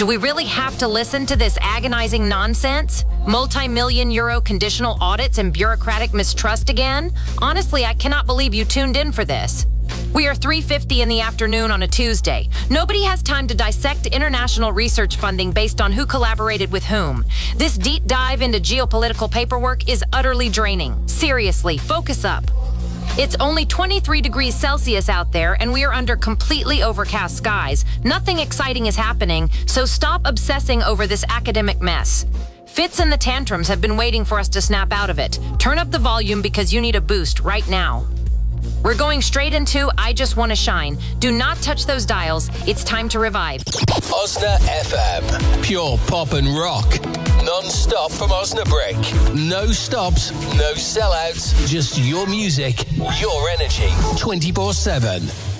Do we really have to listen to this agonizing nonsense? Multi-million euro conditional audits and bureaucratic mistrust again? Honestly, I cannot believe you tuned in for this. We are 3:50 in the afternoon on a Tuesday. Nobody has time to dissect international research funding based on who collaborated with whom. This deep dive into geopolitical paperwork is utterly draining. Seriously, focus up. It's only 23 degrees Celsius out there, and we are under completely overcast skies. Nothing exciting is happening, so stop obsessing over this academic mess. Fitz and the tantrums have been waiting for us to snap out of it. Turn up the volume because you need a boost right now. We're going straight into I Just Want to Shine. Do not touch those dials. It's time to revive. Osna FM. Pure pop and rock. Non-stop from Osnabrück. No stops, no sellouts. Just your music, your energy. 24/7.